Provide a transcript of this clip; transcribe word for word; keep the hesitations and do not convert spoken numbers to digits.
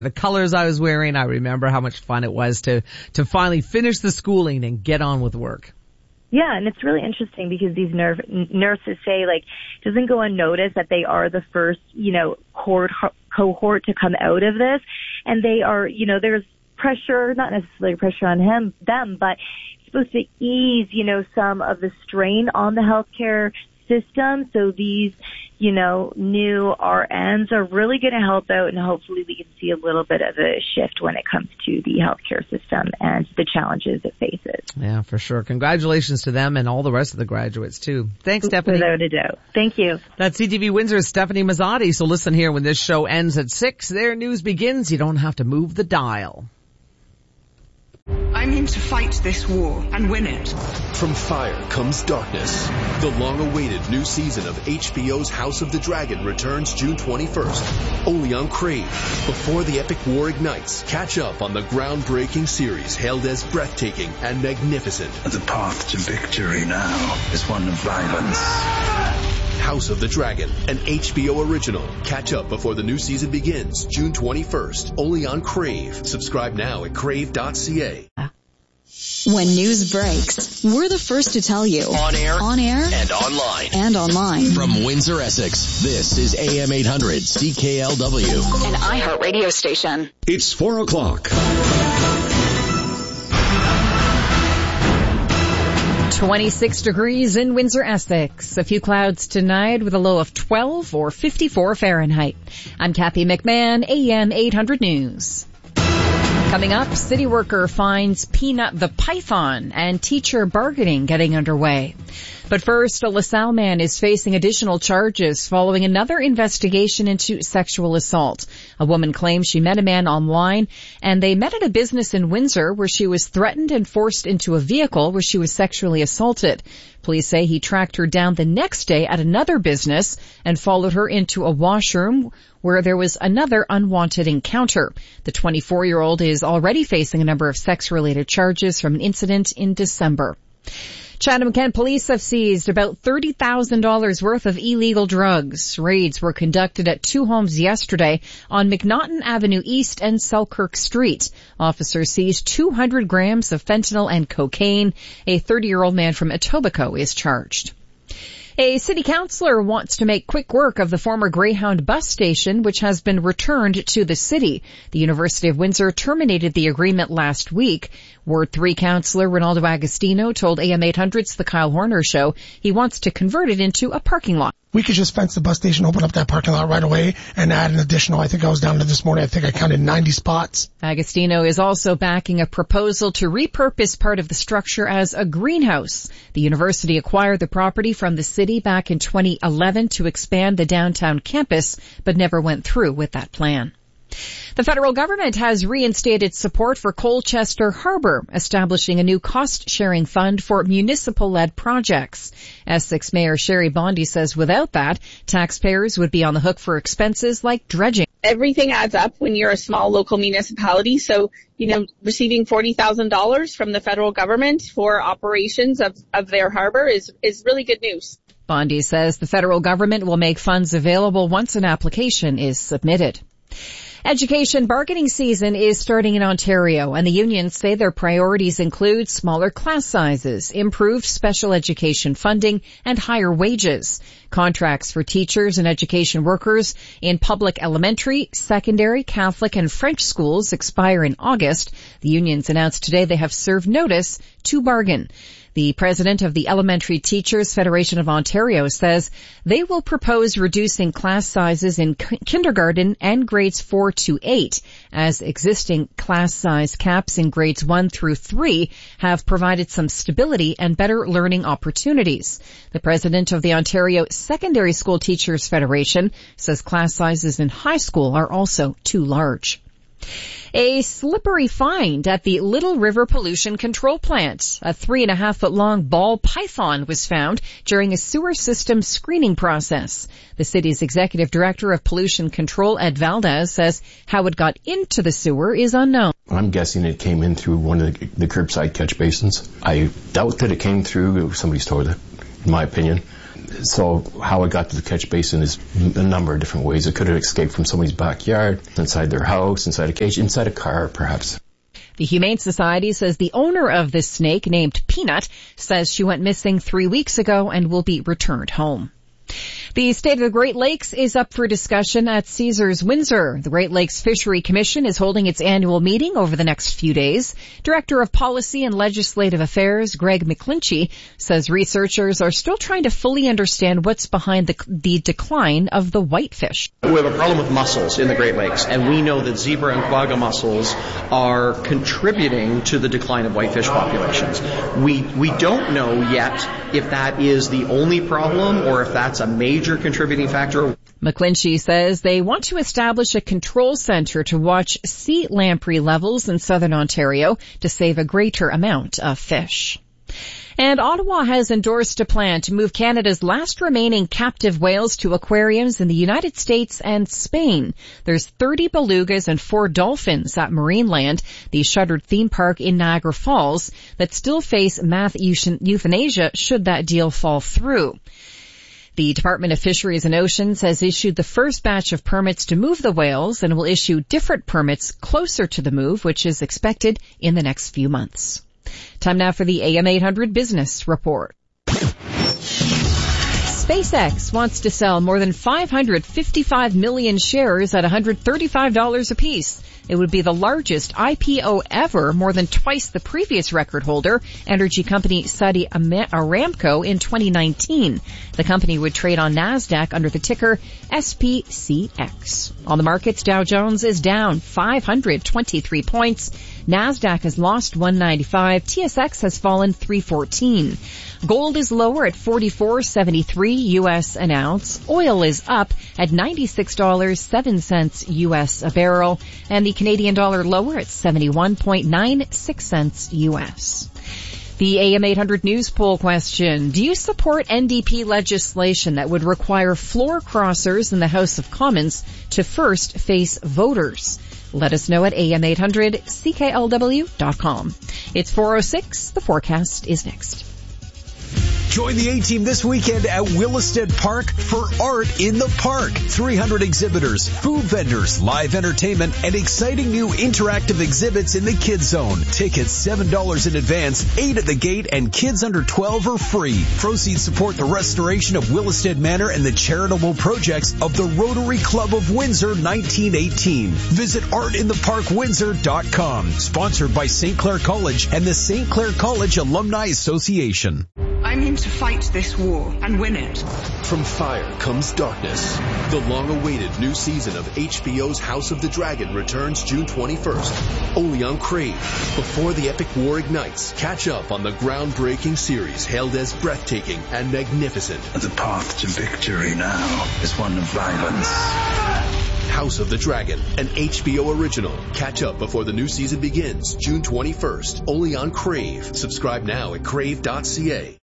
The colors I was wearing, I remember how much fun it was to, to finally finish the schooling and get on with work. Yeah, and it's really interesting because these nerve, nurses say, like, it doesn't go unnoticed that they are the first, you know, cohort, cohort to come out of this. And they are, you know, there's pressure, not necessarily pressure on him, them, but it's supposed to ease, you know, some of the strain on the healthcare system. So these, you know, new R Ns are really going to help out, and hopefully we can see a little bit of a shift when it comes to the healthcare system and the challenges it faces. Yeah, for sure. Congratulations to them and all the rest of the graduates too. Thanks, Stephanie. Without a doubt. Thank you. That's C T V Windsor's Stephanie Mazzotti. So listen here, when this show ends at six, their news begins. You don't have to move the dial. I'm in to fight this war and win it. From fire comes darkness. The long-awaited new season of H B O's House of the Dragon returns June twenty-first, only on Crave. Before the epic war ignites, catch up on the groundbreaking series hailed as breathtaking and magnificent. The path to victory now is one of violence. House of the Dragon, an H B O original. Catch up before the new season begins, June twenty-first, only on Crave. Subscribe now at crave dot c a. When news breaks, we're the first to tell you. On air, on air, and online. And online. From Windsor, Essex, this is A M eight hundred C K L W. An iHeart radio station. It's four o'clock. twenty-six degrees in Windsor, Essex. A few clouds tonight with a low of twelve or fifty-four Fahrenheit. I'm Kathy McMahon, A M eight hundred News. Coming up, city worker finds Peanut the Python and teacher bargaining getting underway. But first, a LaSalle man is facing additional charges following another investigation into sexual assault. A woman claims she met a man online and they met at a business in Windsor where she was threatened and forced into a vehicle where she was sexually assaulted. Police say he tracked her down the next day at another business and followed her into a washroom where there was another unwanted encounter. The twenty-four-year-old is already facing a number of sex-related charges from an incident in December. Chatham-Kent police have seized about thirty thousand dollars worth of illegal drugs. Raids were conducted at two homes yesterday on McNaughton Avenue East and Selkirk Street. Officers seized two hundred grams of fentanyl and cocaine. A thirty-year-old man from Etobicoke is charged. A city councillor wants to make quick work of the former Greyhound bus station, which has been returned to the city. The University of Windsor terminated the agreement last week. Ward three councillor Ronaldo Agostino told A M eight hundred's The Kyle Horner Show he wants to convert it into a parking lot. We could just fence the bus station, open up that parking lot right away, and add an additional, I think I was down to this morning, I think I counted ninety spots. Agostino is also backing a proposal to repurpose part of the structure as a greenhouse. The university acquired the property from the city back in twenty eleven to expand the downtown campus, but never went through with that plan. The federal government has reinstated support for Colchester Harbour, establishing a new cost-sharing fund for municipal-led projects. Essex Mayor Sherry Bondi says without that, taxpayers would be on the hook for expenses like dredging. Everything adds up when you're a small local municipality. So, you know, receiving forty thousand dollars from the federal government for operations of, of their harbour is, is really good news. Bondi says the federal government will make funds available once an application is submitted. Education bargaining season is starting in Ontario, and the unions say their priorities include smaller class sizes, improved special education funding, and higher wages. Contracts for teachers and education workers in public elementary, secondary, Catholic, and French schools expire in August. The unions announced today they have served notice to bargain. The president of the Elementary Teachers Federation of Ontario says they will propose reducing class sizes in k- kindergarten and grades four to eight, as existing class size caps in grades one through three have provided some stability and better learning opportunities. The president of the Ontario Secondary School Teachers Federation says class sizes in high school are also too large. A slippery find at the Little River Pollution Control Plant. A three and a half foot long ball python was found during a sewer system screening process. The city's executive director of pollution control, Ed Valdez, says how it got into the sewer is unknown. I'm guessing it came in through one of the, the curbside catch basins. I doubt that it came through somebody's toilet, in my opinion. So how it got to the catch basin is a number of different ways. It could have escaped from somebody's backyard, inside their house, inside a cage, inside a car, perhaps. The Humane Society says the owner of this snake, named Peanut, says she went missing three weeks ago and will be returned home. The state of the Great Lakes is up for discussion at Caesars Windsor. The Great Lakes Fishery Commission is holding its annual meeting over the next few days. Director of Policy and Legislative Affairs, Greg McClinchy, says researchers are still trying to fully understand what's behind the, the decline of the whitefish. We have a problem with mussels in the Great Lakes, and we know that zebra and quagga mussels are contributing to the decline of whitefish populations. We, we don't know yet if that is the only problem or if that's a major contributing factor. McClinchy says they want to establish a control center to watch sea lamprey levels in southern Ontario to save a greater amount of fish. And Ottawa has endorsed a plan to move Canada's last remaining captive whales to aquariums in the United States and Spain. There's thirty belugas and four dolphins at Marineland, the shuttered theme park in Niagara Falls, that still face mass euthanasia should that deal fall through. The Department of Fisheries and Oceans has issued the first batch of permits to move the whales and will issue different permits closer to the move, which is expected in the next few months. Time now for the A M eight hundred Business Report. SpaceX wants to sell more than five hundred fifty-five million shares at one hundred thirty-five dollars apiece. It would be the largest I P O ever, more than twice the previous record holder, energy company Saudi Aramco, in twenty nineteen. The company would trade on NASDAQ under the ticker S P C X. On the markets, Dow Jones is down five hundred twenty-three points. NASDAQ has lost one ninety-five. T S X has fallen three fourteen. Gold is lower at forty-four seventy-three U S an ounce. Oil is up at ninety-six dollars and seven cents U S a barrel. And the Canadian dollar lower at seventy-one point nine six cents U S. The A M eight hundred News poll question: do you support N D P legislation that would require floor crossers in the House of Commons to first face voters? Let us know at A M eight hundred C K L W dot com. It's four oh six. The forecast is next. Join the A-Team this weekend at Williston Park for Art in the Park. three hundred exhibitors, food vendors, live entertainment, and exciting new interactive exhibits in the Kids Zone. Tickets seven dollars in advance, eight at the gate, and kids under twelve are free. Proceeds support the restoration of Williston Manor and the charitable projects of the Rotary Club of Windsor nineteen eighteen. Visit art in the park windsor dot com. Sponsored by Saint Clair College and the Saint Clair College Alumni Association. I'm in to fight this war and win it. From fire comes darkness. The long-awaited new season of H B O's House of the Dragon returns June twenty-first, only on Crave. Before the epic war ignites, catch up on the groundbreaking series hailed as breathtaking and magnificent. The path to victory now is one of violence. House of the Dragon, an H B O original. Catch up before the new season begins June twenty-first, only on Crave. Subscribe now at crave dot c a.